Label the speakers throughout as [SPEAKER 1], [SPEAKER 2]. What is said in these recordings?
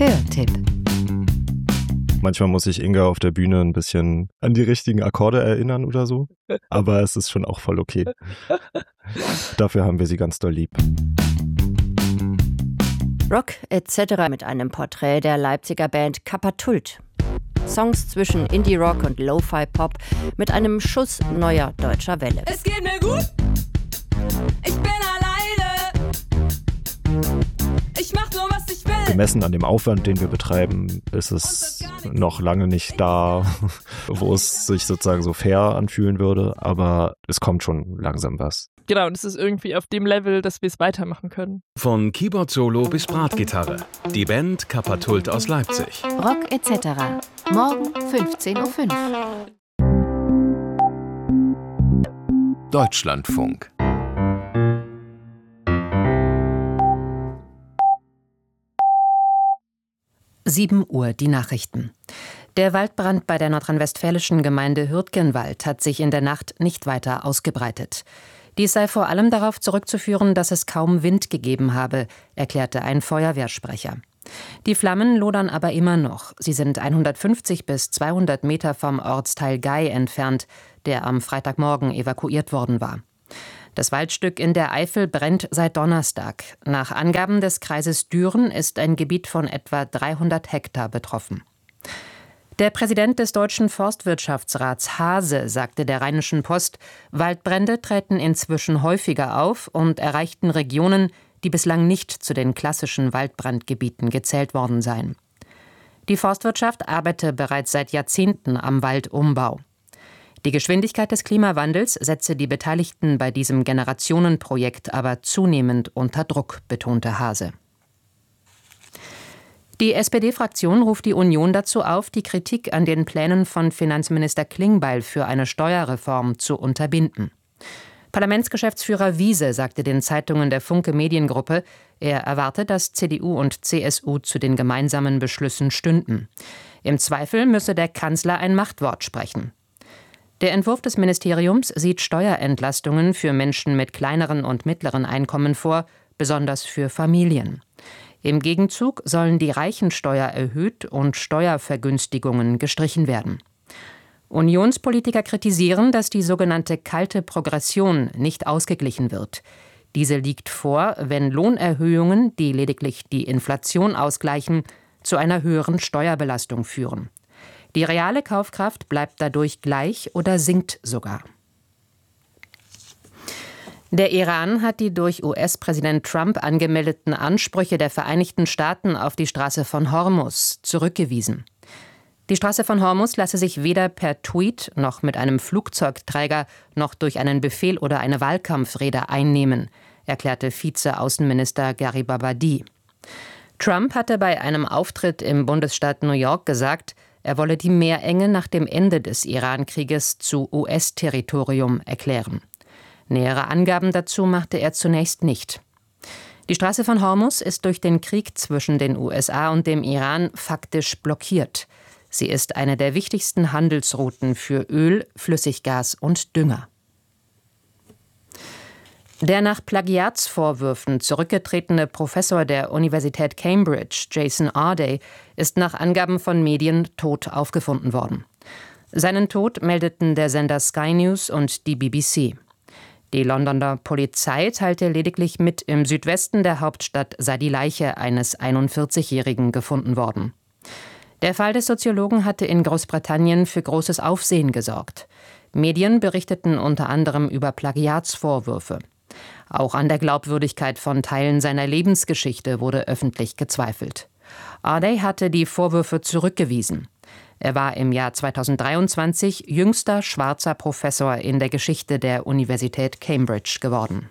[SPEAKER 1] Hörtipp.
[SPEAKER 2] Manchmal muss ich Inga auf der Bühne ein bisschen an die richtigen Akkorde erinnern oder so. Aber es ist schon auch voll okay. Dafür haben wir sie ganz doll lieb.
[SPEAKER 1] Rock etc. mit einem Porträt der Leipziger Band Kapatult. Songs zwischen Indie-Rock und Lo-Fi-Pop mit einem Schuss neuer deutscher Welle.
[SPEAKER 3] Es geht mir gut, ich bin alleine, ich mach nur, was ich will.
[SPEAKER 2] Gemessen an dem Aufwand, den wir betreiben, ist es noch lange nicht da, wo es sich sozusagen so fair anfühlen würde, aber es kommt schon langsam was.
[SPEAKER 4] Genau, und es ist irgendwie auf dem Level, dass wir es weitermachen können.
[SPEAKER 5] Von Keyboard-Solo bis Bratgitarre. Die Band Kapatult aus Leipzig.
[SPEAKER 6] Rock etc. Morgen 15:05 Uhr.
[SPEAKER 5] Deutschlandfunk.
[SPEAKER 7] Uhr, die Nachrichten. Der Waldbrand bei der nordrhein-westfälischen Gemeinde Hürtgenwald hat sich in der Nacht nicht weiter ausgebreitet. Dies sei vor allem darauf zurückzuführen, dass es kaum Wind gegeben habe, erklärte ein Feuerwehrsprecher. Die Flammen lodern aber immer noch. Sie sind 150 bis 200 Meter vom Ortsteil Gei entfernt, der am Freitagmorgen evakuiert worden war. Das Waldstück in der Eifel brennt seit Donnerstag. Nach Angaben des Kreises Düren ist ein Gebiet von etwa 300 Hektar betroffen. Der Präsident des Deutschen Forstwirtschaftsrats Haase sagte der Rheinischen Post, Waldbrände treten inzwischen häufiger auf und erreichten Regionen, die bislang nicht zu den klassischen Waldbrandgebieten gezählt worden seien. Die Forstwirtschaft arbeite bereits seit Jahrzehnten am Waldumbau. Die Geschwindigkeit des Klimawandels setze die Beteiligten bei diesem Generationenprojekt aber zunehmend unter Druck, betonte Haase. Die SPD-Fraktion ruft die Union dazu auf, die Kritik an den Plänen von Finanzminister Klingbeil für eine Steuerreform zu unterbinden. Parlamentsgeschäftsführer Wiese sagte den Zeitungen der Funke Mediengruppe, er erwarte, dass CDU und CSU zu den gemeinsamen Beschlüssen stünden. Im Zweifel müsse der Kanzler ein Machtwort sprechen. Der Entwurf des Ministeriums sieht Steuerentlastungen für Menschen mit kleineren und mittleren Einkommen vor, besonders für Familien. Im Gegenzug sollen die Reichensteuer erhöht und Steuervergünstigungen gestrichen werden. Unionspolitiker kritisieren, dass die sogenannte kalte Progression nicht ausgeglichen wird. Diese liegt vor, wenn Lohnerhöhungen, die lediglich die Inflation ausgleichen, zu einer höheren Steuerbelastung führen. Die reale Kaufkraft bleibt dadurch gleich oder sinkt sogar. Der Iran hat die durch US-Präsident Trump angemeldeten Ansprüche der Vereinigten Staaten auf die Straße von Hormuz zurückgewiesen. Die Straße von Hormuz lasse sich weder per Tweet noch mit einem Flugzeugträger noch durch einen Befehl oder eine Wahlkampfrede einnehmen, erklärte Vize-Außenminister Garibabadi. Trump hatte bei einem Auftritt im Bundesstaat New York gesagt, er wolle die Meerenge nach dem Ende des Iran-Krieges zu US-Territorium erklären. Nähere Angaben dazu machte er zunächst nicht. Die Straße von Hormuz ist durch den Krieg zwischen den USA und dem Iran faktisch blockiert. Sie ist eine der wichtigsten Handelsrouten für Öl, Flüssiggas und Dünger. Der nach Plagiatsvorwürfen zurückgetretene Professor der Universität Cambridge, Jason Arday, ist nach Angaben von Medien tot aufgefunden worden. Seinen Tod meldeten der Sender Sky News und die BBC. Die Londoner Polizei teilte lediglich mit, im Südwesten der Hauptstadt sei die Leiche eines 41-Jährigen gefunden worden. Der Fall des Soziologen hatte in Großbritannien für großes Aufsehen gesorgt. Medien berichteten unter anderem über Plagiatsvorwürfe. Auch an der Glaubwürdigkeit von Teilen seiner Lebensgeschichte wurde öffentlich gezweifelt. Arday hatte die Vorwürfe zurückgewiesen. Er war im Jahr 2023 jüngster schwarzer Professor in der Geschichte der Universität Cambridge geworden.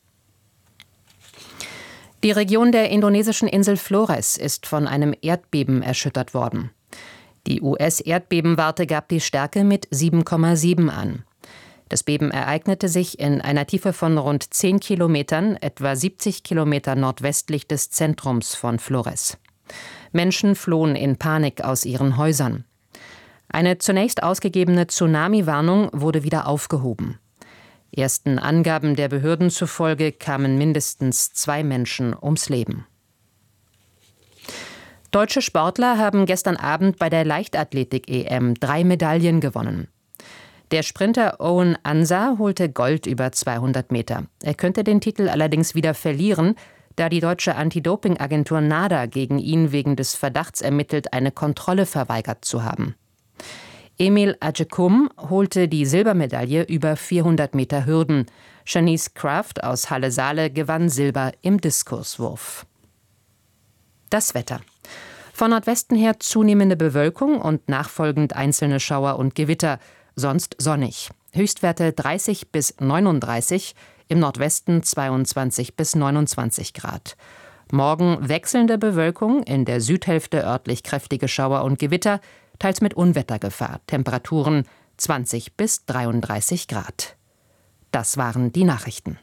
[SPEAKER 7] Die Region der indonesischen Insel Flores ist von einem Erdbeben erschüttert worden. Die US-Erdbebenwarte gab die Stärke mit 7,7 an. Das Beben ereignete sich in einer Tiefe von rund 10 Kilometern, etwa 70 Kilometer nordwestlich des Zentrums von Flores. Menschen flohen in Panik aus ihren Häusern. Eine zunächst ausgegebene Tsunami-Warnung wurde wieder aufgehoben. Ersten Angaben der Behörden zufolge kamen mindestens 2 Menschen ums Leben. Deutsche Sportler haben gestern Abend bei der Leichtathletik-EM 3 Medaillen gewonnen. Der Sprinter Owen Ansah holte Gold über 200 Meter. Er könnte den Titel allerdings wieder verlieren, da die deutsche Anti-Doping-Agentur NADA gegen ihn wegen des Verdachts ermittelt, eine Kontrolle verweigert zu haben. Emil Ajecum holte die Silbermedaille über 400 Meter Hürden. Shanice Kraft aus Halle-Saale gewann Silber im Diskuswurf. Das Wetter. Von Nordwesten her zunehmende Bewölkung und nachfolgend einzelne Schauer und Gewitter, sonst sonnig. Höchstwerte 30 bis 39, im Nordwesten 22 bis 29 Grad. Morgen wechselnde Bewölkung, in der Südhälfte örtlich kräftige Schauer und Gewitter, teils mit Unwettergefahr. Temperaturen 20 bis 33 Grad. Das waren die Nachrichten.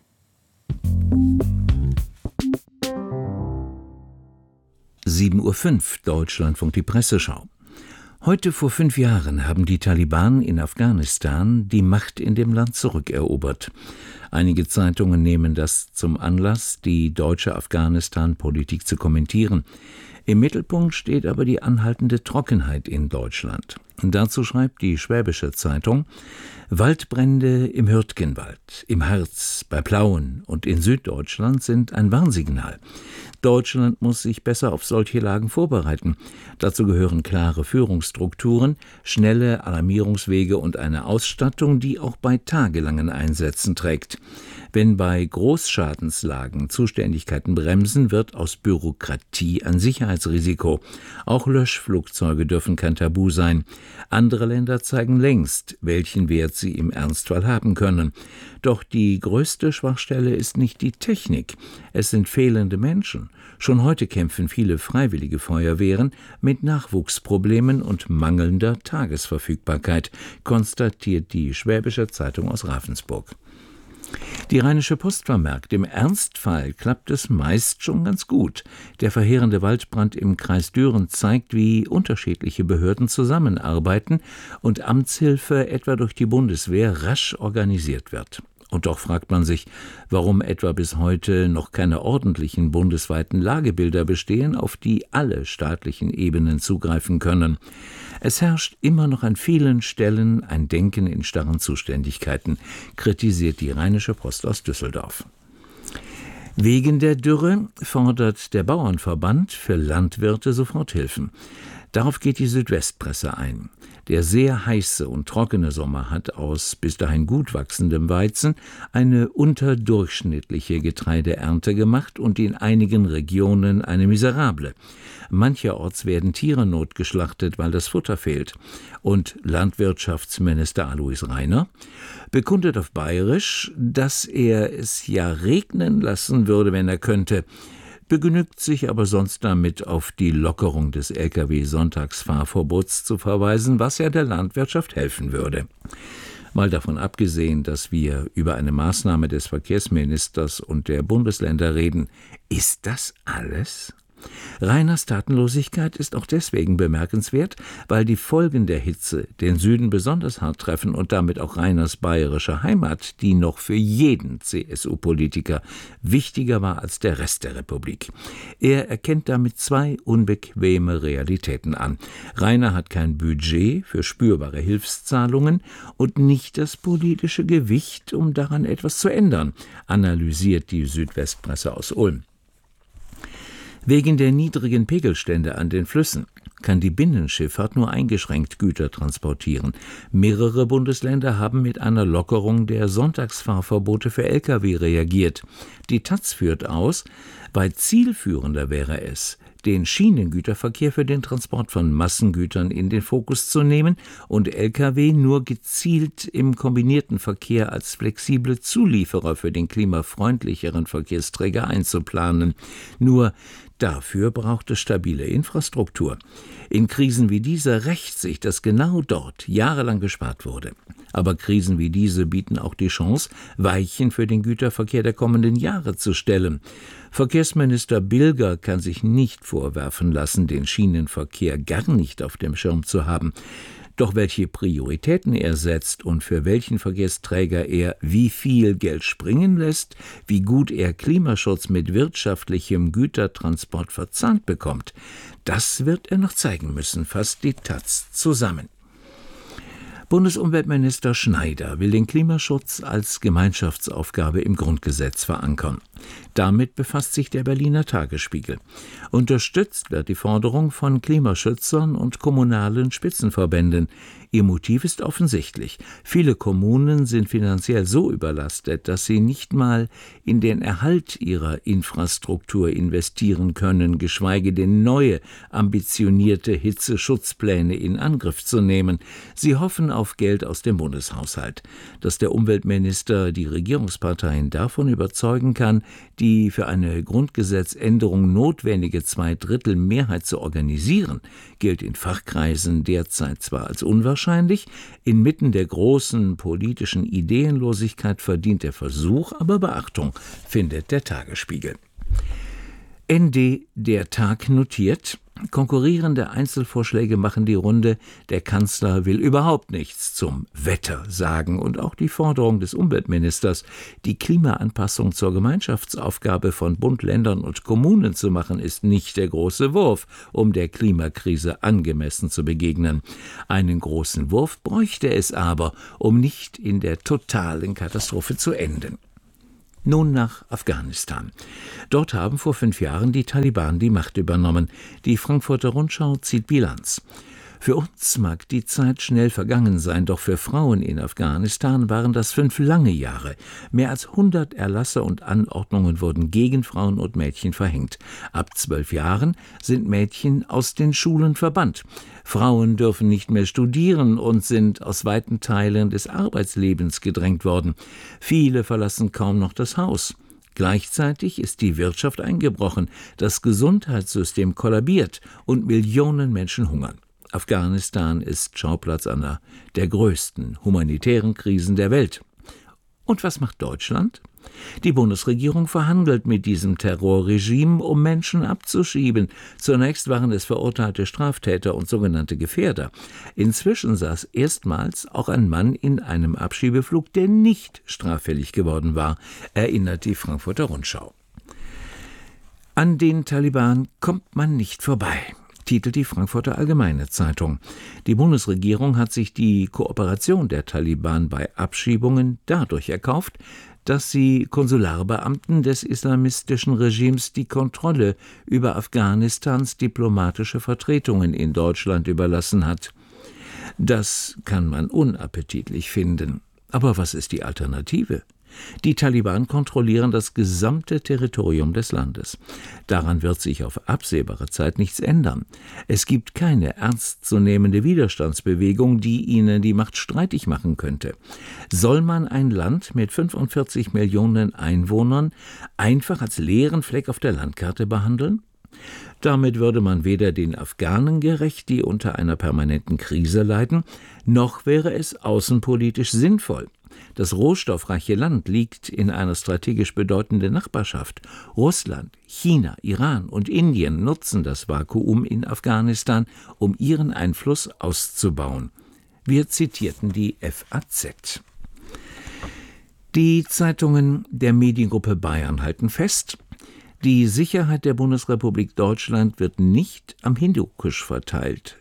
[SPEAKER 8] (7:05 Uhr) Deutschlandfunk die Presseschau. Heute vor 5 Jahren haben die Taliban in Afghanistan die Macht in dem Land zurückerobert. Einige Zeitungen nehmen das zum Anlass, die deutsche Afghanistan-Politik zu kommentieren. Im Mittelpunkt steht aber die anhaltende Trockenheit in Deutschland. Dazu schreibt die Schwäbische Zeitung: Waldbrände im Hürtgenwald, im Harz, bei Plauen und in Süddeutschland sind ein Warnsignal. Deutschland muss sich besser auf solche Lagen vorbereiten. Dazu gehören klare Führungsstrukturen, schnelle Alarmierungswege und eine Ausstattung, die auch bei tagelangen Einsätzen trägt. Wenn bei Großschadenslagen Zuständigkeiten bremsen, wird aus Bürokratie ein Sicherheitsrisiko. Auch Löschflugzeuge dürfen kein Tabu sein. Andere Länder zeigen längst, welchen Wert sie im Ernstfall haben können. Doch die größte Schwachstelle ist nicht die Technik. Es sind fehlende Menschen. Schon heute kämpfen viele freiwillige Feuerwehren mit Nachwuchsproblemen und mangelnder Tagesverfügbarkeit, konstatiert die Schwäbische Zeitung aus Ravensburg. Die Rheinische Post vermerkt, im Ernstfall klappt es meist schon ganz gut. Der verheerende Waldbrand im Kreis Düren zeigt, wie unterschiedliche Behörden zusammenarbeiten und Amtshilfe etwa durch die Bundeswehr rasch organisiert wird. Und doch fragt man sich, warum etwa bis heute noch keine ordentlichen bundesweiten Lagebilder bestehen, auf die alle staatlichen Ebenen zugreifen können. Es herrscht immer noch an vielen Stellen ein Denken in starren Zuständigkeiten, kritisiert die Rheinische Post aus Düsseldorf. Wegen der Dürre fordert der Bauernverband für Landwirte Soforthilfen. Darauf geht die Südwestpresse ein. Der sehr heiße und trockene Sommer hat aus bis dahin gut wachsendem Weizen eine unterdurchschnittliche Getreideernte gemacht und in einigen Regionen eine miserable. Mancherorts werden Tiere notgeschlachtet, weil das Futter fehlt. Und Landwirtschaftsminister Alois Rainer bekundet auf Bayerisch, dass er es ja regnen lassen würde, wenn er könnte, begnügt sich aber sonst damit, auf die Lockerung des Lkw-Sonntagsfahrverbots zu verweisen, was ja der Landwirtschaft helfen würde. Mal davon abgesehen, dass wir über eine Maßnahme des Verkehrsministers und der Bundesländer reden, ist das alles? Rainers Tatenlosigkeit ist auch deswegen bemerkenswert, weil die Folgen der Hitze den Süden besonders hart treffen und damit auch Rainers bayerische Heimat, die noch für jeden CSU-Politiker wichtiger war als der Rest der Republik. Er erkennt damit 2 unbequeme Realitäten an. Rainer hat kein Budget für spürbare Hilfszahlungen und nicht das politische Gewicht, um daran etwas zu ändern, analysiert die Südwestpresse aus Ulm. Wegen der niedrigen Pegelstände an den Flüssen kann die Binnenschifffahrt nur eingeschränkt Güter transportieren. Mehrere Bundesländer haben mit einer Lockerung der Sonntagsfahrverbote für Lkw reagiert. Die taz führt aus, weit zielführender wäre es, den Schienengüterverkehr für den Transport von Massengütern in den Fokus zu nehmen und Lkw nur gezielt im kombinierten Verkehr als flexible Zulieferer für den klimafreundlicheren Verkehrsträger einzuplanen. Nur dafür braucht es stabile Infrastruktur. In Krisen wie dieser rächt sich, dass genau dort jahrelang gespart wurde. Aber Krisen wie diese bieten auch die Chance, Weichen für den Güterverkehr der kommenden Jahre zu stellen. Verkehrsminister Bilger kann sich nicht vorwerfen lassen, den Schienenverkehr gar nicht auf dem Schirm zu haben. Doch welche Prioritäten er setzt und für welchen Verkehrsträger er wie viel Geld springen lässt, wie gut er Klimaschutz mit wirtschaftlichem Gütertransport verzahnt bekommt, das wird er noch zeigen müssen, fasst die taz zusammen. Bundesumweltminister Schneider will den Klimaschutz als Gemeinschaftsaufgabe im Grundgesetz verankern. Damit befasst sich der Berliner Tagesspiegel. Unterstützt wird die Forderung von Klimaschützern und kommunalen Spitzenverbänden. Ihr Motiv ist offensichtlich. Viele Kommunen sind finanziell so überlastet, dass sie nicht mal in den Erhalt ihrer Infrastruktur investieren können, geschweige denn neue, ambitionierte Hitzeschutzpläne in Angriff zu nehmen. Sie hoffen auf Geld aus dem Bundeshaushalt. Dass der Umweltminister die Regierungsparteien davon überzeugen kann, die für eine Grundgesetzänderung notwendige 2/3 Mehrheit zu organisieren, gilt in Fachkreisen derzeit zwar als unwahrscheinlich, inmitten der großen politischen Ideenlosigkeit verdient der Versuch aber Beachtung, findet der Tagesspiegel. ND Der Tag notiert: Konkurrierende Einzelvorschläge machen die Runde. Der Kanzler will überhaupt nichts zum Wetter sagen. Und auch die Forderung des Umweltministers, die Klimaanpassung zur Gemeinschaftsaufgabe von Bund, Ländern und Kommunen zu machen, ist nicht der große Wurf, um der Klimakrise angemessen zu begegnen. Einen großen Wurf bräuchte es aber, um nicht in der totalen Katastrophe zu enden. Nun nach Afghanistan. Dort haben vor 5 Jahren die Taliban die Macht übernommen. Die Frankfurter Rundschau zieht Bilanz. Für uns mag die Zeit schnell vergangen sein, doch für Frauen in Afghanistan waren das 5 lange Jahre. Mehr als 100 Erlasse und Anordnungen wurden gegen Frauen und Mädchen verhängt. Ab 12 Jahren sind Mädchen aus den Schulen verbannt. Frauen dürfen nicht mehr studieren und sind aus weiten Teilen des Arbeitslebens gedrängt worden. Viele verlassen kaum noch das Haus. Gleichzeitig ist die Wirtschaft eingebrochen, das Gesundheitssystem kollabiert und Millionen Menschen hungern. Afghanistan ist Schauplatz einer der größten humanitären Krisen der Welt. Und was macht Deutschland? Die Bundesregierung verhandelt mit diesem Terrorregime, um Menschen abzuschieben. Zunächst waren es verurteilte Straftäter und sogenannte Gefährder. Inzwischen saß erstmals auch ein Mann in einem Abschiebeflug, der nicht straffällig geworden war, erinnert die Frankfurter Rundschau. An den Taliban kommt man nicht vorbei, titelt die Frankfurter Allgemeine Zeitung. Die Bundesregierung hat sich die Kooperation der Taliban bei Abschiebungen dadurch erkauft, dass sie Konsularbeamten des islamistischen Regimes die Kontrolle über Afghanistans diplomatische Vertretungen in Deutschland überlassen hat. Das kann man unappetitlich finden. Aber was ist die Alternative? Die Taliban kontrollieren das gesamte Territorium des Landes. Daran wird sich auf absehbare Zeit nichts ändern. Es gibt keine ernstzunehmende Widerstandsbewegung, die ihnen die Macht streitig machen könnte. Soll man ein Land mit 45 Millionen Einwohnern einfach als leeren Fleck auf der Landkarte behandeln? Damit würde man weder den Afghanen gerecht, die unter einer permanenten Krise leiden, noch wäre es außenpolitisch sinnvoll. Das rohstoffreiche Land liegt in einer strategisch bedeutenden Nachbarschaft. Russland, China, Iran und Indien nutzen das Vakuum in Afghanistan, um ihren Einfluss auszubauen. Wir zitierten die FAZ. Die Zeitungen der Mediengruppe Bayern halten fest: Die Sicherheit der Bundesrepublik Deutschland wird nicht am Hindukusch verteidigt.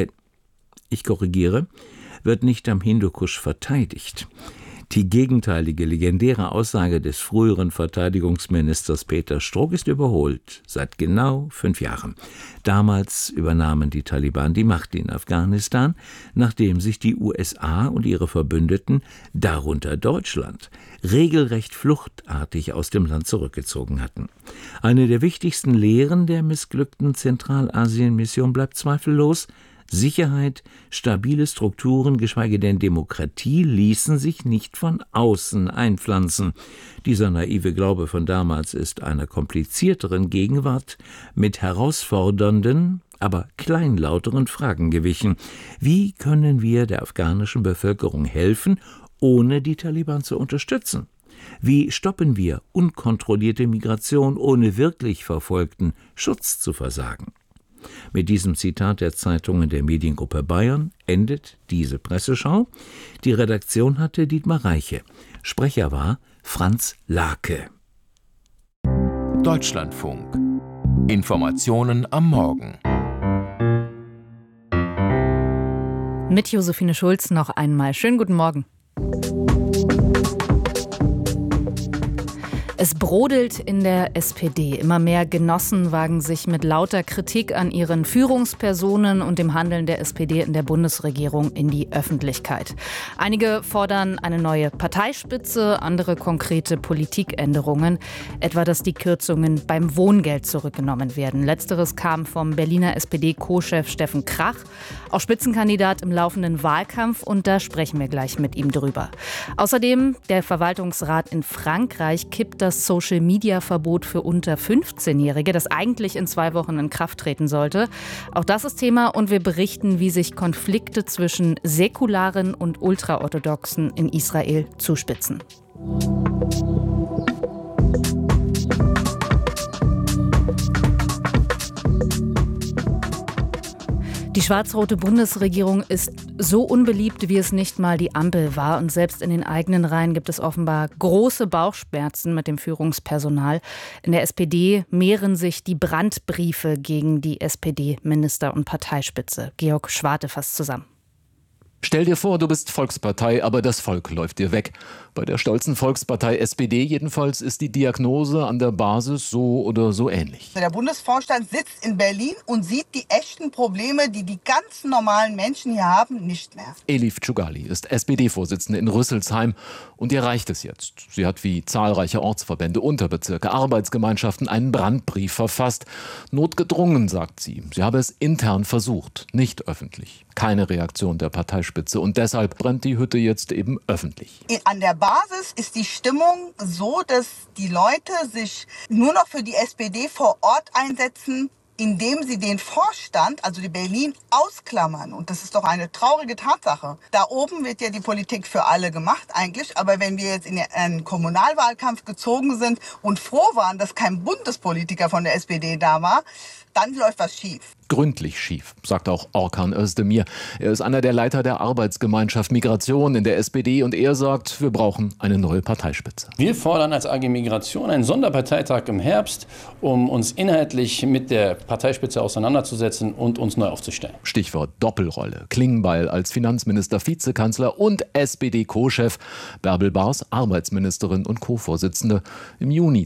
[SPEAKER 8] Die gegenteilige legendäre Aussage des früheren Verteidigungsministers Peter Struck ist überholt, seit genau 5 Jahren. Damals übernahmen die Taliban die Macht in Afghanistan, nachdem sich die USA und ihre Verbündeten, darunter Deutschland, regelrecht fluchtartig aus dem Land zurückgezogen hatten. Eine der wichtigsten Lehren der missglückten Zentralasien-Mission bleibt zweifellos: Sicherheit, stabile Strukturen, geschweige denn Demokratie ließen sich nicht von außen einpflanzen. Dieser naive Glaube von damals ist einer komplizierteren Gegenwart mit herausfordernden, aber kleinlauteren Fragen gewichen. Wie können wir der afghanischen Bevölkerung helfen, ohne die Taliban zu unterstützen? Wie stoppen wir unkontrollierte Migration, ohne wirklich Verfolgten Schutz zu versagen? Mit diesem Zitat der Zeitungen der Mediengruppe Bayern endet diese Presseschau. Die Redaktion hatte Dietmar Reiche. Sprecher war Franz Lake.
[SPEAKER 9] Deutschlandfunk. Informationen am Morgen.
[SPEAKER 10] Mit Josephine Schulz noch einmal. Schönen guten Morgen. Es brodelt in der SPD. Immer mehr Genossen wagen sich mit lauter Kritik an ihren Führungspersonen und dem Handeln der SPD in der Bundesregierung in die Öffentlichkeit. Einige fordern eine neue Parteispitze, andere konkrete Politikänderungen, etwa dass die Kürzungen beim Wohngeld zurückgenommen werden. Letzteres kam vom Berliner SPD-Co-Chef Steffen Krach, auch Spitzenkandidat im laufenden Wahlkampf, und da sprechen wir gleich mit ihm drüber. Außerdem der Verwaltungsrat in Frankreich kippt das Social-Media-Verbot für unter 15-Jährige, das eigentlich in 2 Wochen in Kraft treten sollte. Auch das ist Thema, und wir berichten, wie sich Konflikte zwischen Säkularen und Ultraorthodoxen in Israel zuspitzen. Die schwarz-rote Bundesregierung ist so unbeliebt, wie es nicht mal die Ampel war. Und selbst in den eigenen Reihen gibt es offenbar große Bauchschmerzen mit dem Führungspersonal. In der SPD mehren sich die Brandbriefe gegen die SPD-Minister und Parteispitze. Georg Schwarte fasst zusammen.
[SPEAKER 11] Stell dir vor, du bist Volkspartei, aber das Volk läuft dir weg. Bei der stolzen Volkspartei SPD jedenfalls ist die Diagnose an der Basis so oder so ähnlich.
[SPEAKER 12] Der Bundesvorstand sitzt in Berlin und sieht die echten Probleme, die die ganz normalen Menschen hier haben, nicht mehr.
[SPEAKER 11] Elif Tschugali ist SPD-Vorsitzende in Rüsselsheim, und ihr reicht es jetzt. Sie hat wie zahlreiche Ortsverbände, Unterbezirke, Arbeitsgemeinschaften einen Brandbrief verfasst. Notgedrungen, sagt sie. Sie habe es intern versucht, nicht öffentlich. Keine Reaktion der Parteispitze, und deshalb brennt die Hütte jetzt eben öffentlich.
[SPEAKER 12] An der Basis ist die Stimmung so, dass die Leute sich nur noch für die SPD vor Ort einsetzen, indem sie den Vorstand, also die Berlin, ausklammern. Und das ist doch eine traurige Tatsache. Da oben wird ja die Politik für alle gemacht eigentlich. Aber wenn wir jetzt in einen Kommunalwahlkampf gezogen sind und froh waren, dass kein Bundespolitiker von der SPD da war, dann läuft was schief.
[SPEAKER 11] Gründlich schief, sagt auch Orkan Özdemir. Er ist einer der Leiter der Arbeitsgemeinschaft Migration in der SPD, und er sagt, wir brauchen eine neue Parteispitze.
[SPEAKER 13] Wir fordern als AG Migration einen Sonderparteitag im Herbst, um uns inhaltlich mit der Parteispitze auseinanderzusetzen und uns neu aufzustellen.
[SPEAKER 11] Stichwort Doppelrolle. Klingbeil als Finanzminister, Vizekanzler und SPD-Co-Chef. Bärbel Baas, Arbeitsministerin und Co-Vorsitzende. Im Juni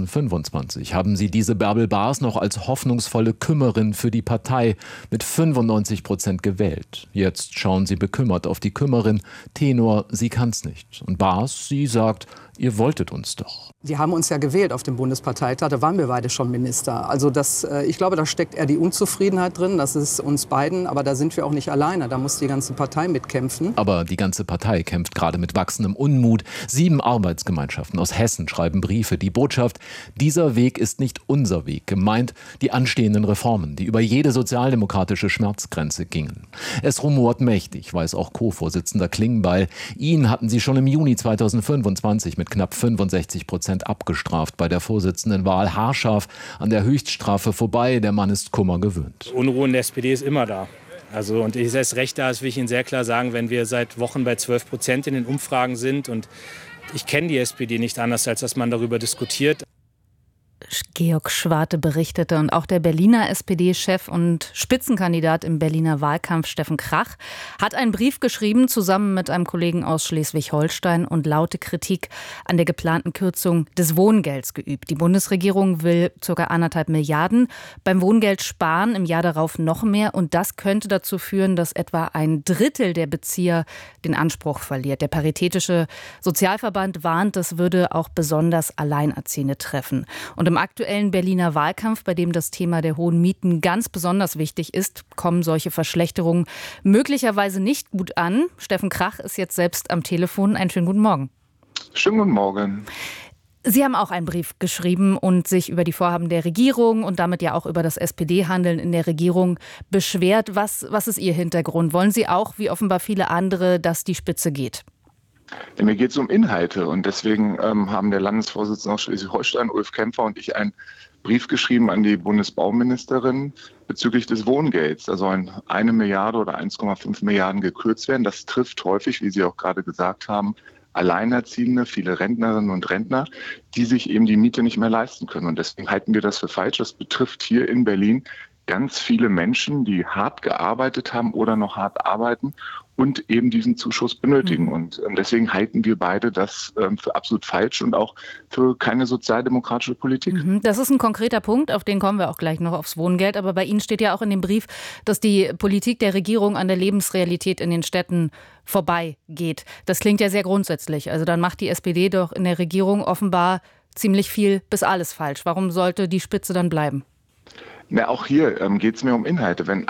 [SPEAKER 11] 2025 haben sie diese Bärbel Baas noch als hoffnungsvolle Kümmerin für die Partei mit 95% gewählt. Jetzt schauen sie bekümmert auf die Kümmerin. Tenor, sie kann's nicht. Und Baas, sie sagt, ihr wolltet uns doch.
[SPEAKER 14] Sie haben uns ja gewählt auf dem Bundesparteitag, da waren wir beide schon Minister. Also ich glaube, da steckt eher die Unzufriedenheit drin, das ist uns beiden, aber da sind wir auch nicht alleine, da muss die ganze Partei mitkämpfen.
[SPEAKER 11] Aber die ganze Partei kämpft gerade mit wachsendem Unmut. 7 Arbeitsgemeinschaften aus Hessen schreiben Briefe. Die Botschaft, dieser Weg ist nicht unser Weg. Gemeint die anstehenden Reformen, die über jede sozialdemokratische Schmerzgrenze gingen. Es rumort mächtig, weiß auch Co-Vorsitzender Klingbeil. Ihn hatten sie schon im Juni 2025 mit knapp 65% abgestraft bei der Vorsitzendenwahl. Haarscharf an der Höchststrafe vorbei. Der Mann ist Kummer gewöhnt.
[SPEAKER 15] Unruhe in der SPD ist immer da. Und ich erst recht da, das will ich Ihnen sehr klar sagen, wenn wir seit Wochen bei 12% in den Umfragen sind. Und ich kenne die SPD nicht anders, als dass man darüber diskutiert.
[SPEAKER 10] Georg Schwarte berichtete, und auch der Berliner SPD-Chef und Spitzenkandidat im Berliner Wahlkampf Steffen Krach hat einen Brief geschrieben, zusammen mit einem Kollegen aus Schleswig-Holstein, und laute Kritik an der geplanten Kürzung des Wohngelds geübt. Die Bundesregierung will ca. 1,5 Milliarden beim Wohngeld sparen, im Jahr darauf noch mehr, und das könnte dazu führen, dass etwa 1/3 der Bezieher den Anspruch verliert. Der Paritätische Sozialverband warnt, das würde auch besonders Alleinerziehende treffen. Und im aktuellen Berliner Wahlkampf, bei dem das Thema der hohen Mieten ganz besonders wichtig ist, kommen solche Verschlechterungen möglicherweise nicht gut an. Steffen Krach ist jetzt selbst am Telefon. Einen schönen guten Morgen.
[SPEAKER 16] Schönen guten Morgen.
[SPEAKER 10] Sie haben auch einen Brief geschrieben und sich über die Vorhaben der Regierung und damit ja auch über das SPD-Handeln in der Regierung beschwert. Was ist Ihr Hintergrund? Wollen Sie auch, wie offenbar viele andere, dass die Spitze geht?
[SPEAKER 16] Ja, mir geht es um Inhalte, und deswegen haben der Landesvorsitzende aus Schleswig-Holstein, Ulf Kämpfer, und ich ein Brief geschrieben an die Bundesbauministerin bezüglich des Wohngelds. Also 1 Milliarde oder 1,5 Milliarden gekürzt werden. Das trifft häufig, wie Sie auch gerade gesagt haben, Alleinerziehende, viele Rentnerinnen und Rentner, die sich eben die Miete nicht mehr leisten können. Und deswegen halten wir das für falsch. Das betrifft hier in Berlin ganz viele Menschen, die hart gearbeitet haben oder noch hart arbeiten und eben diesen Zuschuss benötigen. Und deswegen halten wir beide das für absolut falsch und auch für keine sozialdemokratische Politik.
[SPEAKER 10] Das ist ein konkreter Punkt, auf den kommen wir auch gleich noch, aufs Wohngeld. Aber bei Ihnen steht ja auch in dem Brief, dass die Politik der Regierung an der Lebensrealität in den Städten vorbeigeht. Das klingt ja sehr grundsätzlich. Also dann macht die SPD doch in der Regierung offenbar ziemlich viel bis alles falsch. Warum sollte die Spitze dann bleiben?
[SPEAKER 16] Na, auch hier geht es mir um Inhalte. Wenn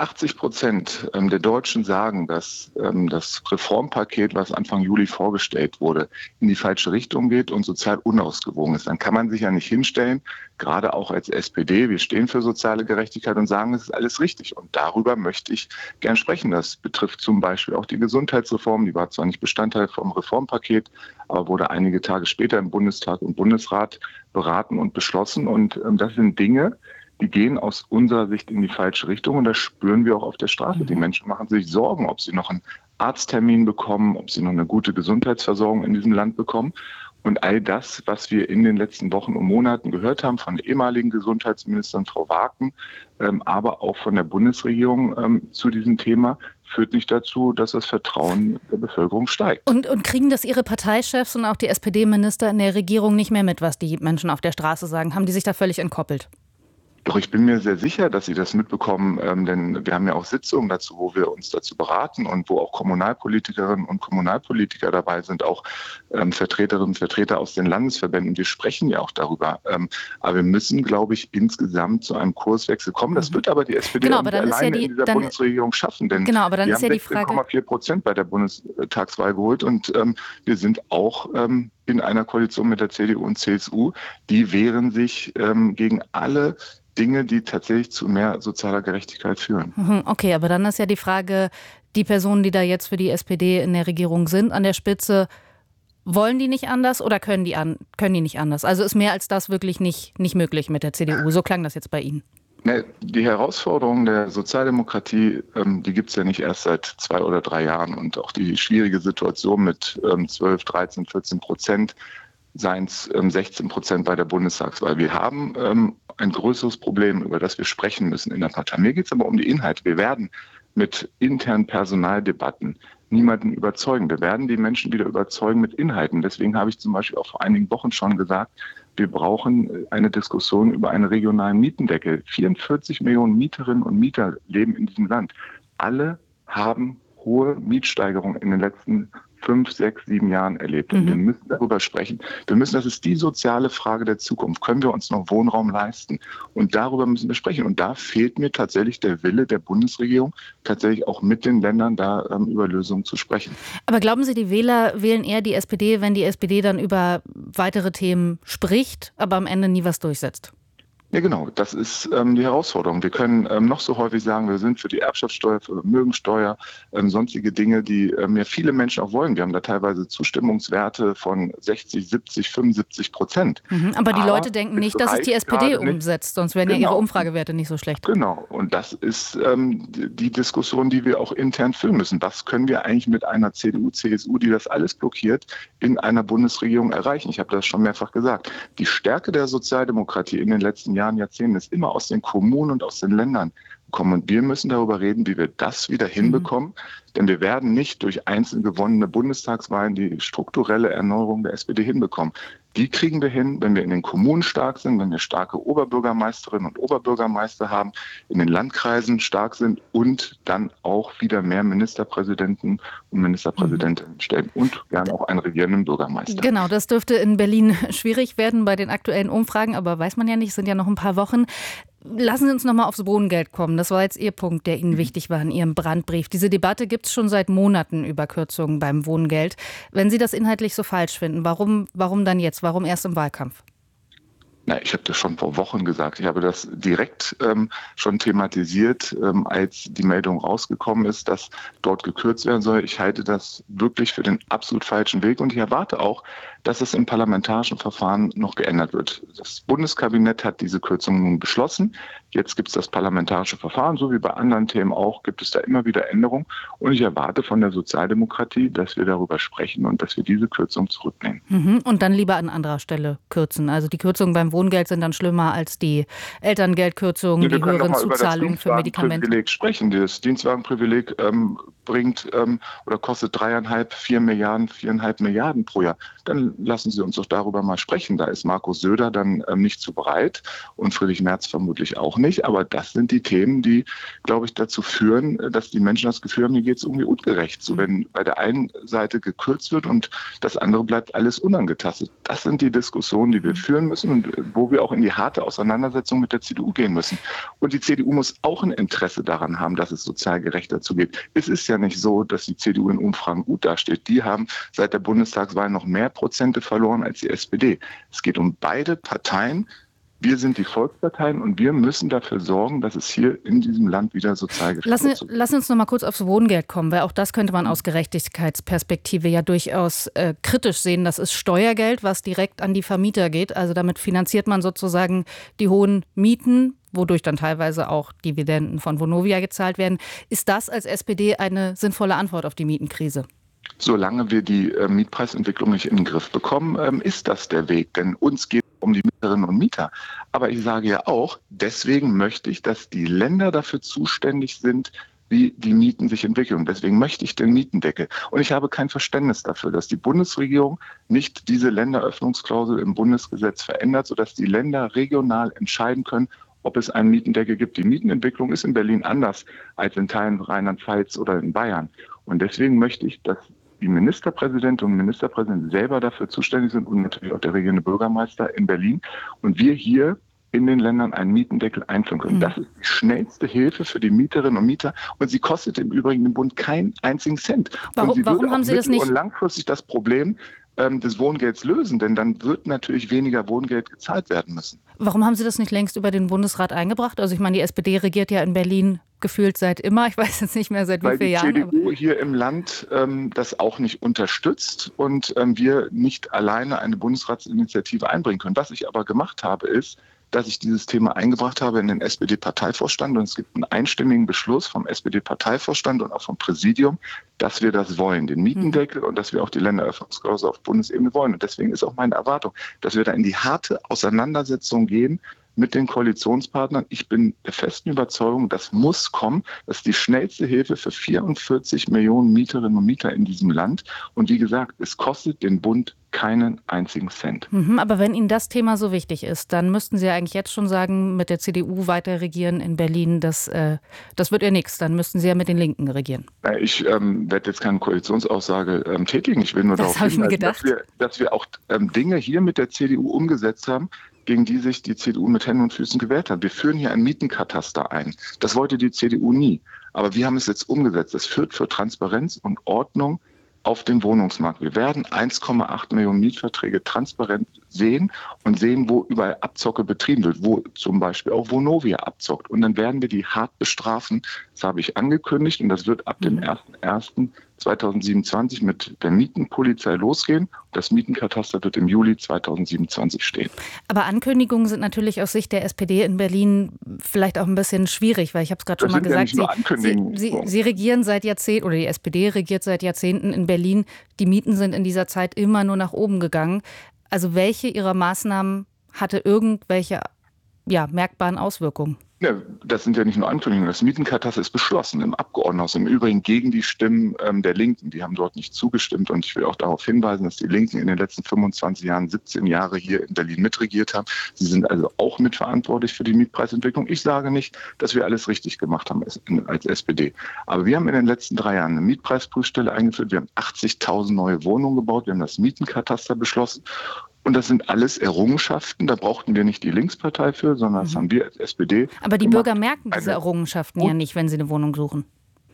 [SPEAKER 16] 80% der Deutschen sagen, dass das Reformpaket, was Anfang Juli vorgestellt wurde, in die falsche Richtung geht und sozial unausgewogen ist, dann kann man sich ja nicht hinstellen, gerade auch als SPD, wir stehen für soziale Gerechtigkeit und sagen, es ist alles richtig. Und darüber möchte ich gern sprechen. Das betrifft zum Beispiel auch die Gesundheitsreform. Die war zwar nicht Bestandteil vom Reformpaket, aber wurde einige Tage später im Bundestag und Bundesrat beraten und beschlossen. Und das sind Dinge, die gehen aus unserer Sicht in die falsche Richtung und das spüren wir auch auf der Straße. Die Menschen machen sich Sorgen, ob sie noch einen Arzttermin bekommen, ob sie noch eine gute Gesundheitsversorgung in diesem Land bekommen. Und all das, was wir in den letzten Wochen und Monaten gehört haben von der ehemaligen Gesundheitsministerin Frau Waken, aber auch von der Bundesregierung zu diesem Thema, führt nicht dazu, dass das Vertrauen der Bevölkerung steigt.
[SPEAKER 10] Und kriegen das Ihre Parteichefs und auch die SPD-Minister in der Regierung nicht mehr mit, was die Menschen auf der Straße sagen? Haben die sich da völlig entkoppelt?
[SPEAKER 16] Doch ich bin mir sehr sicher, dass Sie das mitbekommen, denn wir haben ja auch Sitzungen dazu, wo wir uns dazu beraten und wo auch Kommunalpolitikerinnen und Kommunalpolitiker dabei sind, auch Vertreterinnen und Vertreter aus den Landesverbänden. Wir sprechen ja auch darüber. Aber wir müssen, glaube ich, insgesamt zu einem Kurswechsel kommen. Das wird aber die SPD auch nicht alleine in dieser Bundesregierung schaffen, denn wir haben 16,4% bei der Bundestagswahl geholt und wir sind auch in einer Koalition mit der CDU und CSU. Die wehren sich gegen alle Dinge, die tatsächlich zu mehr sozialer Gerechtigkeit führen.
[SPEAKER 10] Okay, aber dann ist ja die Frage, die Personen, die da jetzt für die SPD in der Regierung sind, an der Spitze, wollen die nicht anders oder können die nicht anders? Also ist mehr als das wirklich nicht möglich mit der CDU? So klang das jetzt bei Ihnen.
[SPEAKER 16] Die Herausforderung der Sozialdemokratie, die gibt es ja nicht erst seit 2 oder 3 Jahren. Und auch die schwierige Situation mit 12, 13, 14%, seien es 16% bei der Bundestagswahl. Wir haben ein größeres Problem, über das wir sprechen müssen in der Partei. Mir geht es aber um die Inhalte. Wir werden mit internen Personaldebatten niemanden überzeugen. Wir werden die Menschen wieder überzeugen mit Inhalten. Deswegen habe ich zum Beispiel auch vor einigen Wochen schon gesagt, wir brauchen eine Diskussion über einen regionalen Mietendeckel. 44 Millionen Mieterinnen und Mieter leben in diesem Land. Alle haben hohe Mietsteigerungen in den letzten 5, 6, 7 Jahren erlebt. Und wir müssen darüber sprechen. Das ist die soziale Frage der Zukunft. Können wir uns noch Wohnraum leisten? Und darüber müssen wir sprechen. Und da fehlt mir tatsächlich der Wille der Bundesregierung, tatsächlich auch mit den Ländern da über Lösungen zu sprechen.
[SPEAKER 10] Aber glauben Sie, die Wähler wählen eher die SPD, wenn die SPD dann über weitere Themen spricht, aber am Ende nie was durchsetzt?
[SPEAKER 16] Ja, genau. Das ist die Herausforderung. Wir können noch so häufig sagen, wir sind für die Erbschaftssteuer, für Vermögensteuer, sonstige Dinge, die ja viele Menschen auch wollen. Wir haben da teilweise Zustimmungswerte von 60, 70, 75%.
[SPEAKER 10] Aber die Leute denken nicht, dass es die SPD umsetzt, sonst wären ja ihre Umfragewerte nicht so schlecht.
[SPEAKER 16] Genau. Und das ist die Diskussion, die wir auch intern führen müssen. Was können wir eigentlich mit einer CDU, CSU, die das alles blockiert, in einer Bundesregierung erreichen? Ich habe das schon mehrfach gesagt. Die Stärke der Sozialdemokratie in den letzten Jahrzehnten ist immer aus den Kommunen und aus den Ländern gekommen. Und wir müssen darüber reden, wie wir das wieder hinbekommen. Denn wir werden nicht durch einzeln gewonnene Bundestagswahlen die strukturelle Erneuerung der SPD hinbekommen. Die kriegen wir hin, wenn wir in den Kommunen stark sind, wenn wir starke Oberbürgermeisterinnen und Oberbürgermeister haben, in den Landkreisen stark sind und dann auch wieder mehr Ministerpräsidenten und Ministerpräsidentinnen stellen und gerne auch einen regierenden Bürgermeister.
[SPEAKER 10] Genau, das dürfte in Berlin schwierig werden bei den aktuellen Umfragen, aber weiß man ja nicht, es sind ja noch ein paar Wochen. Lassen Sie uns noch mal aufs Wohngeld kommen. Das war jetzt Ihr Punkt, der Ihnen wichtig war in Ihrem Brandbrief. Diese Debatte gibt es schon seit Monaten über Kürzungen beim Wohngeld. Wenn Sie das inhaltlich so falsch finden, warum dann jetzt? Warum erst im Wahlkampf?
[SPEAKER 16] Ich habe das schon vor Wochen gesagt. Ich habe das direkt schon thematisiert, als die Meldung rausgekommen ist, dass dort gekürzt werden soll. Ich halte das wirklich für den absolut falschen Weg und ich erwarte auch, dass es im parlamentarischen Verfahren noch geändert wird. Das Bundeskabinett hat diese Kürzung nun beschlossen. Jetzt gibt es das parlamentarische Verfahren, so wie bei anderen Themen auch, gibt es da immer wieder Änderungen. Und ich erwarte von der Sozialdemokratie, dass wir darüber sprechen und dass wir diese Kürzung zurücknehmen.
[SPEAKER 10] Und dann lieber an anderer Stelle kürzen. Also die Kürzungen beim Wohngeld sind dann schlimmer als die Elterngeldkürzungen, die höheren Zuzahlungen für Medikamente.
[SPEAKER 16] Wir können sprechen. Das Dienstwagenprivileg bringt oder kostet 4,5 Milliarden pro Jahr. Dann lassen Sie uns doch darüber mal sprechen. Da ist Markus Söder dann nicht zu bereit und Friedrich Merz vermutlich auch nicht. Aber das sind die Themen, die, glaube ich, dazu führen, dass die Menschen das Gefühl haben, hier geht es irgendwie ungerecht. So, wenn bei der einen Seite gekürzt wird und das andere bleibt alles unangetastet. Das sind die Diskussionen, die wir führen müssen und wo wir auch in die harte Auseinandersetzung mit der CDU gehen müssen. Und die CDU muss auch ein Interesse daran haben, dass es sozial gerechter zugeht. Es ist ja nicht so, dass die CDU in Umfragen gut dasteht. Die haben seit der Bundestagswahl noch mehr Prozente verloren als die SPD. Es geht um beide Parteien. Wir sind die Volksparteien und wir müssen dafür sorgen, dass es hier in diesem Land wieder sozial gerecht wird.
[SPEAKER 10] Lass uns noch mal kurz aufs Wohngeld kommen, weil auch das könnte man aus Gerechtigkeitsperspektive ja durchaus kritisch sehen. Das ist Steuergeld, was direkt an die Vermieter geht. Also damit finanziert man sozusagen die hohen Mieten, wodurch dann teilweise auch Dividenden von Vonovia gezahlt werden. Ist das als SPD eine sinnvolle Antwort auf die Mietenkrise?
[SPEAKER 16] Solange wir die Mietpreisentwicklung nicht in den Griff bekommen, ist das der Weg. Denn uns geht es um die Mieterinnen und Mieter. Aber ich sage ja auch, deswegen möchte ich, dass die Länder dafür zuständig sind, wie die Mieten sich entwickeln. Deswegen möchte ich den Mietendeckel. Und ich habe kein Verständnis dafür, dass die Bundesregierung nicht diese Länderöffnungsklausel im Bundesgesetz verändert, sodass die Länder regional entscheiden können, ob es einen Mietendeckel gibt. Die Mietenentwicklung ist in Berlin anders als in Teilen Rheinland-Pfalz oder in Bayern. Und deswegen möchte ich, dass die Ministerpräsidentinnen und Ministerpräsidenten selber dafür zuständig sind und natürlich auch der regierende Bürgermeister in Berlin. Und wir hier in den Ländern einen Mietendeckel einführen können. Das ist die schnellste Hilfe für die Mieterinnen und Mieter. Und sie kostet im Übrigen den Bund keinen einzigen Cent.
[SPEAKER 10] Warum haben Sie das nicht?
[SPEAKER 16] Und langfristig das Problem des Wohngelds lösen, denn dann wird natürlich weniger Wohngeld gezahlt werden müssen.
[SPEAKER 10] Warum haben Sie das nicht längst über den Bundesrat eingebracht? Also ich meine, die SPD regiert ja in Berlin gefühlt seit immer. Ich weiß jetzt nicht mehr seit wie vielen Jahren.
[SPEAKER 16] Weil die CDU hier im Land das auch nicht unterstützt und wir nicht alleine eine Bundesratsinitiative einbringen können. Was ich aber gemacht habe, ist, dass ich dieses Thema eingebracht habe in den SPD-Parteivorstand. Und es gibt einen einstimmigen Beschluss vom SPD-Parteivorstand und auch vom Präsidium, dass wir das wollen, den Mietendeckel und dass wir auch die Länderöffnungsklausel auf Bundesebene wollen. Und deswegen ist auch meine Erwartung, dass wir da in die harte Auseinandersetzung gehen mit den Koalitionspartnern. Ich bin der festen Überzeugung, das muss kommen. Das ist die schnellste Hilfe für 44 Millionen Mieterinnen und Mieter in diesem Land. Und wie gesagt, es kostet den Bund keinen einzigen Cent.
[SPEAKER 10] Aber wenn Ihnen das Thema so wichtig ist, dann müssten Sie ja eigentlich jetzt schon sagen, mit der CDU weiter regieren in Berlin, das wird ja nichts. Dann müssten Sie ja mit den Linken regieren.
[SPEAKER 16] Ich werde jetzt keine Koalitionsaussage tätigen. Ich will nur darauf hinweisen, dass wir auch Dinge hier mit der CDU umgesetzt haben, gegen die sich die CDU mit Händen und Füßen gewehrt hat. Wir führen hier ein Mietenkataster ein. Das wollte die CDU nie. Aber wir haben es jetzt umgesetzt. Das führt für Transparenz und Ordnung auf dem Wohnungsmarkt. Wir werden 1,8 Millionen Mietverträge transparent sehen und sehen, wo überall Abzocke betrieben wird, wo zum Beispiel auch Vonovia abzockt. Und dann werden wir die hart bestrafen. Das habe ich angekündigt und das wird ab dem 01.01.2027 mit der Mietenpolizei losgehen. Das Mietenkataster wird im Juli 2027 stehen.
[SPEAKER 10] Aber Ankündigungen sind natürlich aus Sicht der SPD in Berlin vielleicht auch ein bisschen schwierig, weil ich habe es gerade schon mal gesagt, Sie regieren seit Jahrzehnten, oder die SPD regiert seit Jahrzehnten in Berlin. Die Mieten sind in dieser Zeit immer nur nach oben gegangen. Also welche Ihrer Maßnahmen hatte irgendwelche merkbaren Auswirkungen?
[SPEAKER 16] Ja, das sind ja nicht nur Ankündigungen. Das Mietenkataster ist beschlossen im Abgeordnetenhaus, im Übrigen gegen die Stimmen der Linken. Die haben dort nicht zugestimmt. Und ich will auch darauf hinweisen, dass die Linken in den letzten 25 Jahren 17 Jahre hier in Berlin mitregiert haben. Sie sind also auch mitverantwortlich für die Mietpreisentwicklung. Ich sage nicht, dass wir alles richtig gemacht haben als SPD. Aber wir haben in den letzten 3 Jahren eine Mietpreisprüfstelle eingeführt. Wir haben 80.000 neue Wohnungen gebaut. Wir haben das Mietenkataster beschlossen. Und das sind alles Errungenschaften. Da brauchten wir nicht die Linkspartei für, sondern das haben wir als SPD
[SPEAKER 10] Aber die Bürger merken diese Errungenschaften ja nicht, wenn sie eine Wohnung suchen.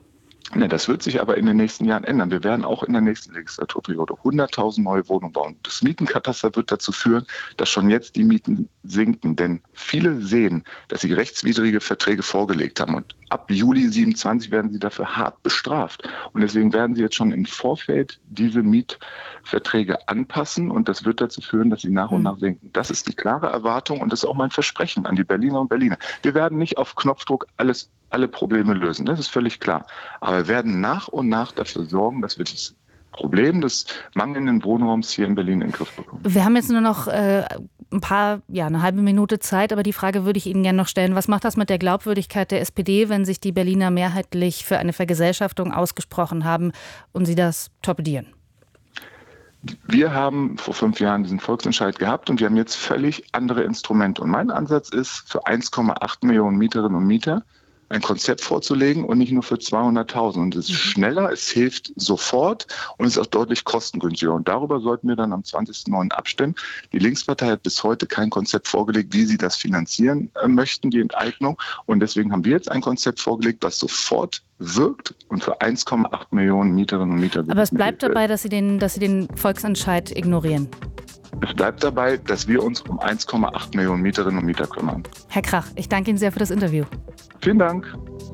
[SPEAKER 16] Ne, das wird sich aber in den nächsten Jahren ändern. Wir werden auch in der nächsten Legislaturperiode 100.000 neue Wohnungen bauen. Das Mietenkataster wird dazu führen, dass schon jetzt die Mieten sinken. Denn viele sehen, dass sie rechtswidrige Verträge vorgelegt haben. Und ab Juli 27 werden sie dafür hart bestraft. Und deswegen werden sie jetzt schon im Vorfeld diese Mietverträge anpassen. Und das wird dazu führen, dass sie nach und nach sinken. Das ist die klare Erwartung und das ist auch mein Versprechen an die Berliner und Berliner. Wir werden nicht auf Knopfdruck alle Probleme lösen, das ist völlig klar. Aber wir werden nach und nach dafür sorgen, dass wir das Problem des mangelnden Wohnraums hier in Berlin in den Griff bekommen.
[SPEAKER 10] Wir haben jetzt nur noch eine halbe Minute Zeit, aber die Frage würde ich Ihnen gerne noch stellen. Was macht das mit der Glaubwürdigkeit der SPD, wenn sich die Berliner mehrheitlich für eine Vergesellschaftung ausgesprochen haben und Sie das torpedieren?
[SPEAKER 16] Wir haben vor 5 Jahren diesen Volksentscheid gehabt und wir haben jetzt völlig andere Instrumente. Und mein Ansatz ist, für 1,8 Millionen Mieterinnen und Mieter ein Konzept vorzulegen und nicht nur für 200.000. Und es ist schneller, es hilft sofort und es ist auch deutlich kostengünstiger. Und darüber sollten wir dann am 20.09. abstimmen. Die Linkspartei hat bis heute kein Konzept vorgelegt, wie sie das finanzieren möchten, die Enteignung. Und deswegen haben wir jetzt ein Konzept vorgelegt, das sofort wirkt und für 1,8 Millionen Mieterinnen und Mieter.
[SPEAKER 10] Aber es bleibt dabei, dass Sie den Volksentscheid ignorieren.
[SPEAKER 16] Es bleibt dabei, dass wir uns um 1,8 Millionen Mieterinnen und Mieter kümmern.
[SPEAKER 10] Herr Krach, ich danke Ihnen sehr für das Interview.
[SPEAKER 16] Vielen Dank.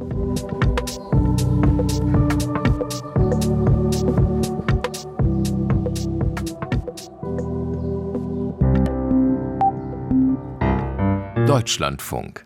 [SPEAKER 9] Deutschlandfunk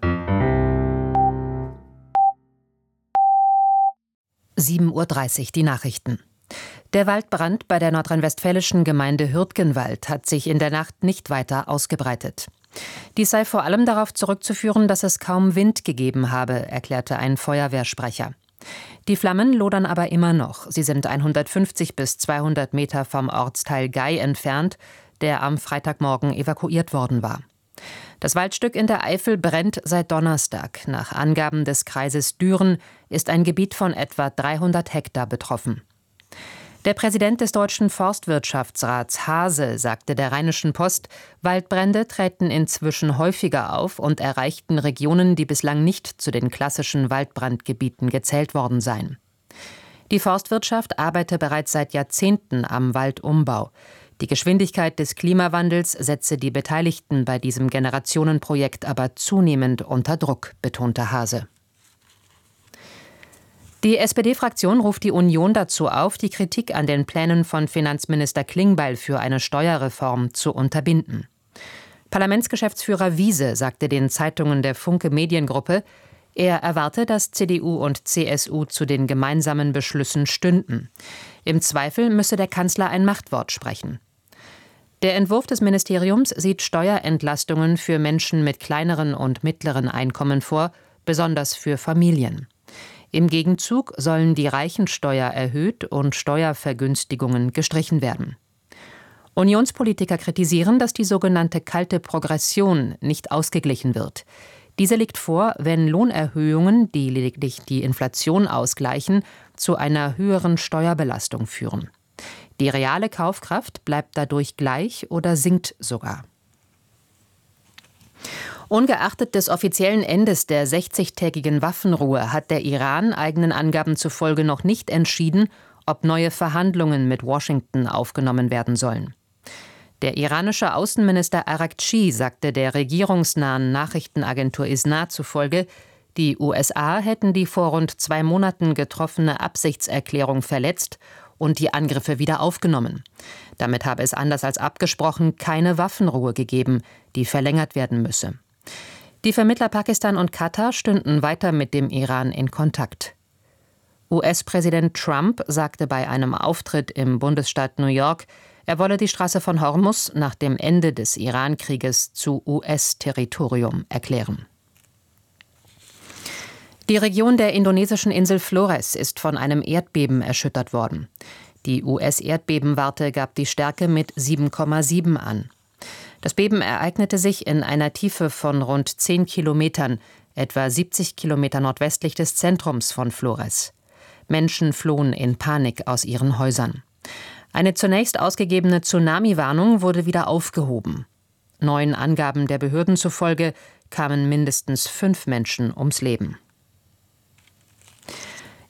[SPEAKER 7] 7:30 Uhr die Nachrichten. Der Waldbrand bei der nordrhein-westfälischen Gemeinde Hürtgenwald hat sich in der Nacht nicht weiter ausgebreitet. Dies sei vor allem darauf zurückzuführen, dass es kaum Wind gegeben habe, erklärte ein Feuerwehrsprecher. Die Flammen lodern aber immer noch. Sie sind 150 bis 200 Meter vom Ortsteil Gey entfernt, der am Freitagmorgen evakuiert worden war. Das Waldstück in der Eifel brennt seit Donnerstag. Nach Angaben des Kreises Düren ist ein Gebiet von etwa 300 Hektar betroffen. Der Präsident des Deutschen Forstwirtschaftsrats Hase sagte der Rheinischen Post, Waldbrände treten inzwischen häufiger auf und erreichten Regionen, die bislang nicht zu den klassischen Waldbrandgebieten gezählt worden seien. Die Forstwirtschaft arbeite bereits seit Jahrzehnten am Waldumbau. Die Geschwindigkeit des Klimawandels setze die Beteiligten bei diesem Generationenprojekt aber zunehmend unter Druck, betonte Hase. Die SPD-Fraktion ruft die Union dazu auf, die Kritik an den Plänen von Finanzminister Klingbeil für eine Steuerreform zu unterbinden. Parlamentsgeschäftsführer Wiese sagte den Zeitungen der Funke Mediengruppe, er erwarte, dass CDU und CSU zu den gemeinsamen Beschlüssen stünden. Im Zweifel müsse der Kanzler ein Machtwort sprechen. Der Entwurf des Ministeriums sieht Steuerentlastungen für Menschen mit kleineren und mittleren Einkommen vor, besonders für Familien. Im Gegenzug sollen die Reichensteuer erhöht und Steuervergünstigungen gestrichen werden. Unionspolitiker kritisieren, dass die sogenannte kalte Progression nicht ausgeglichen wird. Diese liegt vor, wenn Lohnerhöhungen, die lediglich die Inflation ausgleichen, zu einer höheren Steuerbelastung führen. Die reale Kaufkraft bleibt dadurch gleich oder sinkt sogar. Ungeachtet des offiziellen Endes der 60-tägigen Waffenruhe hat der Iran eigenen Angaben zufolge noch nicht entschieden, ob neue Verhandlungen mit Washington aufgenommen werden sollen. Der iranische Außenminister Araghchi sagte der regierungsnahen Nachrichtenagentur ISNA zufolge, die USA hätten die vor rund 2 Monaten getroffene Absichtserklärung verletzt und die Angriffe wieder aufgenommen. Damit habe es anders als abgesprochen keine Waffenruhe gegeben, die verlängert werden müsse. Die Vermittler Pakistan und Katar stünden weiter mit dem Iran in Kontakt. US-Präsident Trump sagte bei einem Auftritt im Bundesstaat New York, er wolle die Straße von Hormuz nach dem Ende des Iran-Krieges zu US-Territorium erklären. Die Region der indonesischen Insel Flores ist von einem Erdbeben erschüttert worden. Die US-Erdbebenwarte gab die Stärke mit 7,7 an. Das Beben ereignete sich in einer Tiefe von rund 10 Kilometern, etwa 70 Kilometer nordwestlich des Zentrums von Flores. Menschen flohen in Panik aus ihren Häusern. Eine zunächst ausgegebene Tsunami-Warnung wurde wieder aufgehoben. Neuen Angaben der Behörden zufolge kamen mindestens 5 Menschen ums Leben.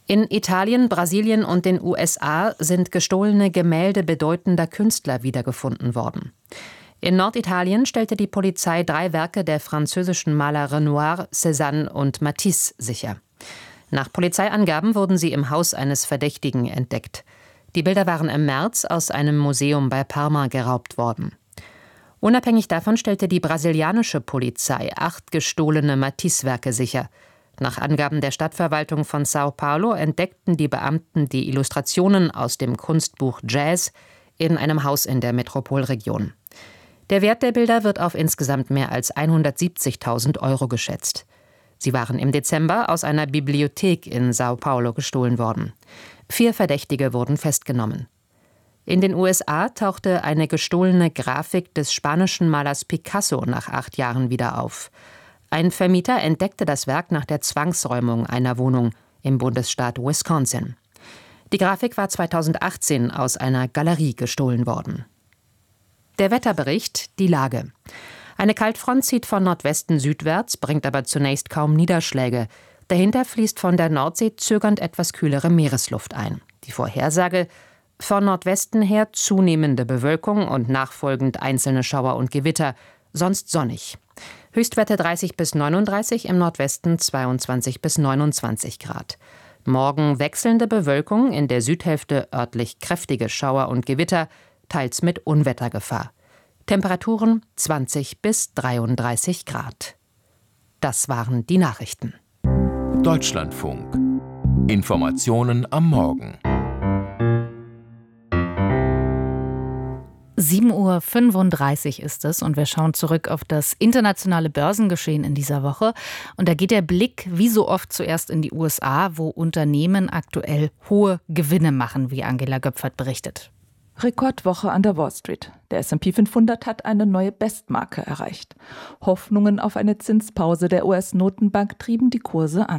[SPEAKER 7] In Italien, Brasilien und den USA sind gestohlene Gemälde bedeutender Künstler wiedergefunden worden. In Norditalien stellte die Polizei 3 Werke der französischen Maler Renoir, Cézanne und Matisse sicher. Nach Polizeiangaben wurden sie im Haus eines Verdächtigen entdeckt. Die Bilder waren im März aus einem Museum bei Parma geraubt worden. Unabhängig davon stellte die brasilianische Polizei 8 gestohlene Matisse-Werke sicher. Nach Angaben der Stadtverwaltung von São Paulo entdeckten die Beamten die Illustrationen aus dem Kunstbuch Jazz in einem Haus in der Metropolregion. Der Wert der Bilder wird auf insgesamt mehr als 170.000 € geschätzt. Sie waren im Dezember aus einer Bibliothek in São Paulo gestohlen worden. 4 Verdächtige wurden festgenommen. In den USA tauchte eine gestohlene Grafik des spanischen Malers Picasso nach 8 Jahren wieder auf. Ein Vermieter entdeckte das Werk nach der Zwangsräumung einer Wohnung im Bundesstaat Wisconsin. Die Grafik war 2018 aus einer Galerie gestohlen worden. Der Wetterbericht, die Lage. Eine Kaltfront zieht von Nordwesten südwärts, bringt aber zunächst kaum Niederschläge. Dahinter fließt von der Nordsee zögernd etwas kühlere Meeresluft ein. Die Vorhersage: von Nordwesten her zunehmende Bewölkung und nachfolgend einzelne Schauer und Gewitter, sonst sonnig. Höchstwerte 30 bis 39, im Nordwesten 22 bis 29 Grad. Morgen wechselnde Bewölkung, in der Südhälfte örtlich kräftige Schauer und Gewitter, teils mit Unwettergefahr. Temperaturen 20 bis 33 Grad. Das waren die Nachrichten.
[SPEAKER 9] Deutschlandfunk. Informationen am Morgen.
[SPEAKER 10] 7:35 Uhr ist es und wir schauen zurück auf das internationale Börsengeschehen in dieser Woche. Und da geht der Blick wie so oft zuerst in die USA, wo Unternehmen aktuell hohe Gewinne machen, wie Angela Göpfert berichtet.
[SPEAKER 17] Rekordwoche an der Wall Street. Der S&P 500 hat eine neue Bestmarke erreicht. Hoffnungen auf eine Zinspause der US-Notenbank trieben die Kurse an.